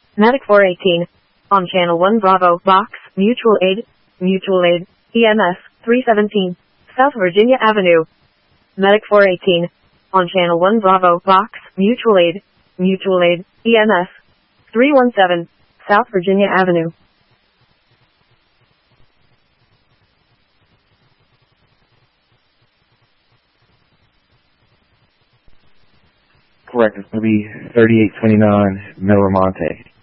Medic 418. On Channel 1 Bravo, Box, Mutual Aid, EMS, 317, South Virginia Avenue. Medic 418. On Channel 1 Bravo, Box, Mutual Aid, EMS, 317, South Virginia Avenue. Correct, it's going to be 3829 Miramonte.